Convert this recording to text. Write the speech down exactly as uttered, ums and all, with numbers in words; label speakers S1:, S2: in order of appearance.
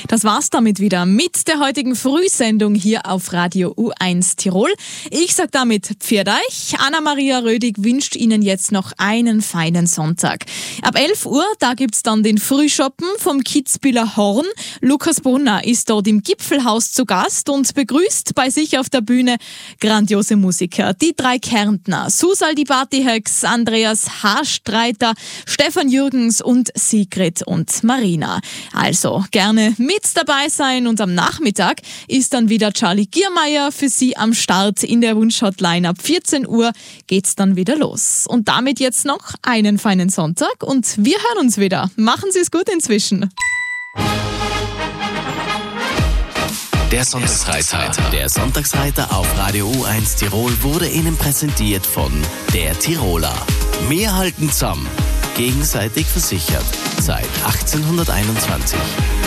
S1: Das war's damit wieder mit der heutigen Frühsendung hier auf Radio U eins Tirol. Ich sag damit Pfiat euch. Anna-Maria Rödig wünscht Ihnen jetzt noch einen feinen Sonntag. Ab elf Uhr, da gibt's dann den Frühschoppen vom Kitzbüheler Horn. Lukas Brunner ist dort im Gipfelhaus zu Gast und begrüßt bei sich auf der Bühne grandiose Musiker. Die drei Kärntner, Susal die Partyhex, Andreas Haarstreiter, Stefan Jürgens und Sigrid und Marina. Also gerne mit dabei sein und am Nachmittag ist dann wieder Charlie Giermeier für Sie am Start in der Wunschhotline. Ab vierzehn Uhr geht's dann wieder los. Und damit jetzt noch einen feinen Sonntag und wir hören uns wieder. Machen Sie es gut inzwischen.
S2: Der Sonntagsreiter. Der Sonntagsreiter auf Radio U eins Tirol wurde Ihnen präsentiert von der Tiroler. Wir halten zusammen. Gegenseitig versichert. Seit achtzehnhunderteinundzwanzig.